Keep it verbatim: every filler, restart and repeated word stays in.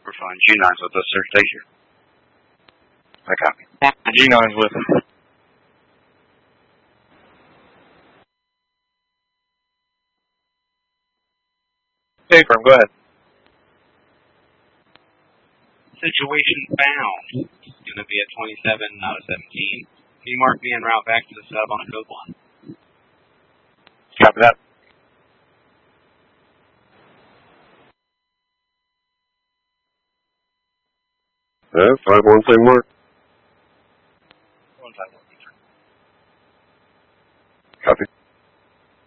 We're fine. G nine's with us, sir. Thank you. I copy. G nine's with us. Hey, firm, go ahead. Situation found. It's going to be a twenty-seven, not a seventeen. Can you mark me en route back to the sub on a code one? Copy that. Uh, five one, same mark. One five one, sir. Copy.